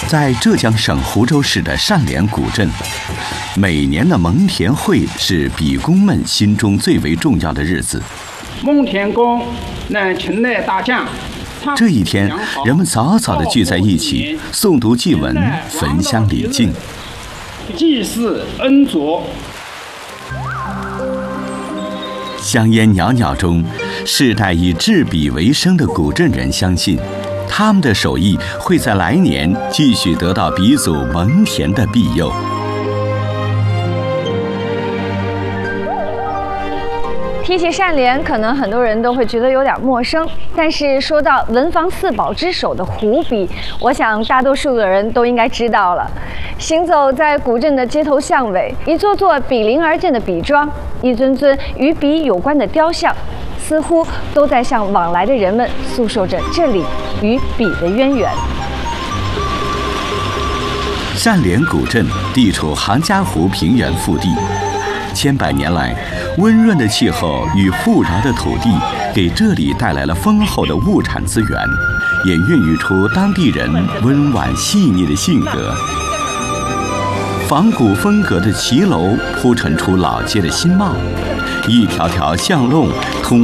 在浙江省湖州市的单连古镇，每年的蒙田会是比公们心中最为重要的日子。 蒙田公乃秦代大将。 这一天，人们早早地聚在一起，诵读祭文，焚香礼敬。 祭祀恩佐。 香烟袅袅中，世代以制笔为生的古镇人相信，他们的手艺会在来年继续得到鼻祖蒙田的庇佑。 提起单连，可能很多人都会觉得有点陌生，但是说到文房四宝之首的湖笔，我想大多数的人都应该知道了。行走在古镇的街头巷尾，一座座比邻而建的笔庄，一尊尊与笔有关的雕像，似乎都在向往来的人们诉说着这里与笔的渊源。 单连古镇地处杭嘉湖平原腹地，千百年来，温润的气候与富饶的土地给这里带来了丰厚的物产资源，也孕育出当地人温婉细腻的性格。仿古风格的骑楼铺陈出老街的新貌，一条条巷弄通